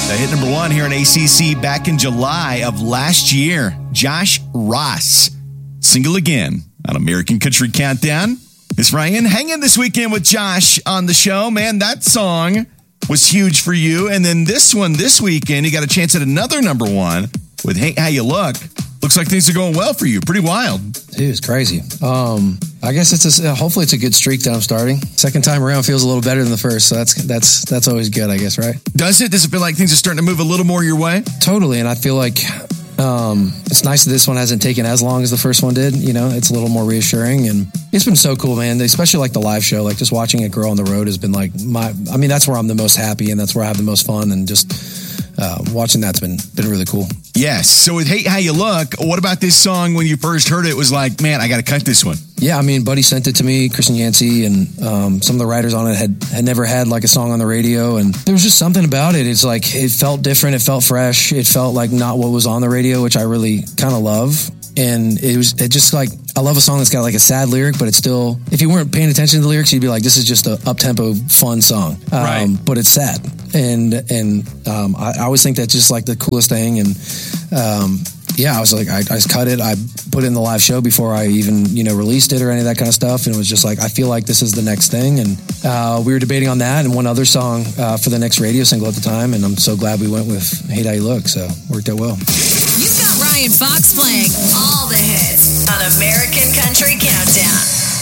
That hit number one here in ACC back in July of last year. Josh Ross, Single Again on American Country Countdown. It's Ryan hanging this weekend with Josh on the show. Man, that song was huge for you. And then this one this weekend, you got a chance at another number one with Hate How You Look. Looks like things are going well for you. Pretty wild. Dude, it's crazy. I guess hopefully it's a good streak that I'm starting. Second time around feels a little better than the first, so that's always good, I guess, right? Does it? Does it feel like things are starting to move a little more your way? Totally, and I feel like it's nice that this one hasn't taken as long as the first one did. You know, it's a little more reassuring, and it's been so cool, man. Especially like the live show, like just watching it grow on the road has been like that's where I'm the most happy, and that's where I have the most fun, and just watching that's been really cool. Yes. So with Hate How You Look, what about this song when you first heard it was like, man, I got to cut this one? Yeah, I mean, Buddy sent it to me, Kristen Yancey, and some of the writers on it had never had like a song on the radio, and there was just something about it. It's like, it felt different, it felt fresh, it felt like not what was on the radio, which I really kind of love. And it just like, I love a song that's got like a sad lyric, but it's still, if you weren't paying attention to the lyrics, you'd be like, this is just a up-tempo fun song. Right. But it's sad. And I always think that's just like the coolest thing. And I was like, I just cut it. I put it in the live show before I even, released it or any of that kind of stuff. And it was just like, I feel like this is the next thing. And we were debating on that and one other song for the next radio single at the time. And I'm so glad we went with Hate How You Look. So worked out well. You've got Ryan Fox playing all the hits on American Country Countdown.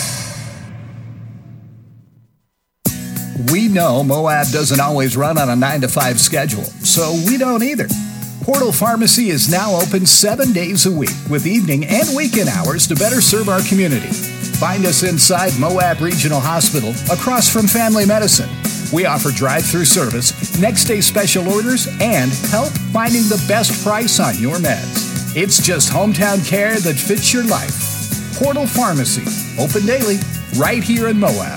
We know Moab doesn't always run on a 9-to-5 schedule, so we don't either. Portal Pharmacy is now open 7 days a week with evening and weekend hours to better serve our community. Find us inside Moab Regional Hospital across from Family Medicine. We offer drive-through service, next-day special orders, and help finding the best price on your meds. It's just hometown care that fits your life. Portal Pharmacy, open daily, right here in Moab.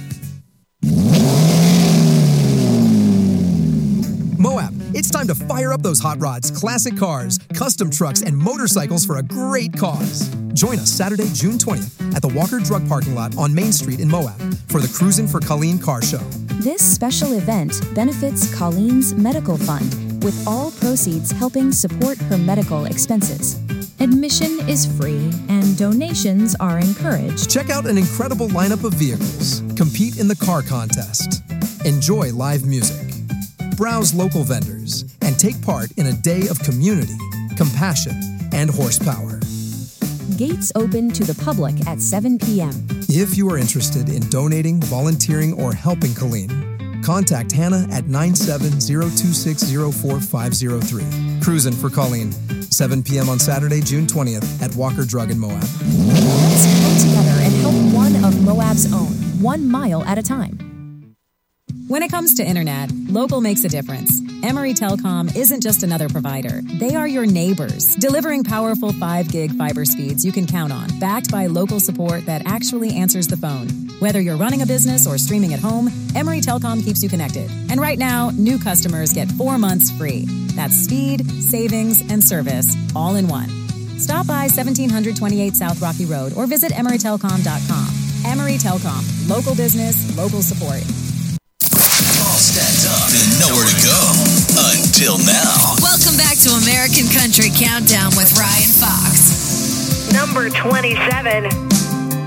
Moab, it's time to fire up those hot rods, classic cars, custom trucks, and motorcycles for a great cause. Join us Saturday, June 20th at the Walker Drug Parking Lot on Main Street in Moab for the Cruisin' for Colleen Car Show. This special event benefits Colleen's medical fund, with all proceeds helping support her medical expenses. Admission is free and donations are encouraged. Check out an incredible lineup of vehicles. Compete in the car contest. Enjoy live music. Browse local vendors and take part in a day of community, compassion, and horsepower. Gates open to the public at 7 p.m. If you are interested in donating, volunteering, or helping Colleen, contact Hannah at 970-260-4503. Cruisin' for Colleen, 7 p.m. on Saturday, June 20th at Walker Drug in Moab. Let's come together and help one of Moab's own, 1 mile at a time. When it comes to internet, local makes a difference. Emory Telecom isn't just another provider. They are your neighbors, delivering powerful 5-gig fiber speeds you can count on, backed by local support that actually answers the phone. Whether you're running a business or streaming at home, Emory Telecom keeps you connected. And right now, new customers get 4 months free. That's speed, savings, and service all in one. Stop by 1728 South Rocky Road or visit EmoryTelecom.com. Emory Telecom, local business, local support. Stacked up and nowhere to go until now. Welcome back to American Country Countdown with Ryan Fox. Number 27.